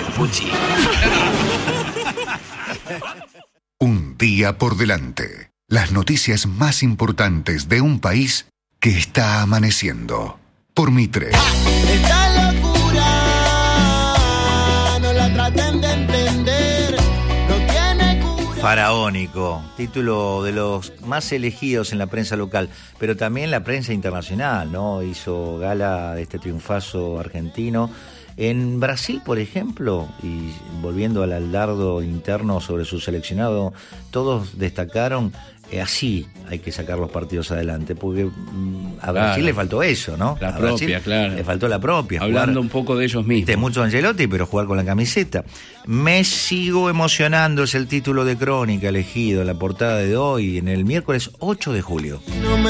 Puchi. Un día por delante. Las noticias más importantes de un país que está amaneciendo. Por Mitre. Esta locura no la traten de entender. No tiene cura. Faraónico, título de los más elegidos en la prensa local, pero también la prensa internacional, ¿no? Hizo gala de este triunfazo argentino. En Brasil, por ejemplo, y volviendo al dardo interno sobre su seleccionado, todos destacaron, así hay que sacar los partidos adelante, porque a Brasil le faltó eso, ¿no? La a propia, Brasil claro. Le faltó la propia. Hablando un poco de ellos mismos. Mucho Ancelotti, pero jugar con la camiseta. Me sigo emocionando, es el título de crónica elegido en la portada de hoy, en el miércoles 8 de julio. No me